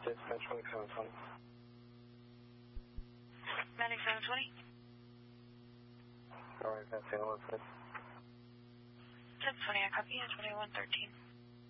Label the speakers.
Speaker 1: Dispatch 2720.
Speaker 2: Medic 720.
Speaker 1: Alright, that's the 11
Speaker 2: 1020, I copy you, 2113.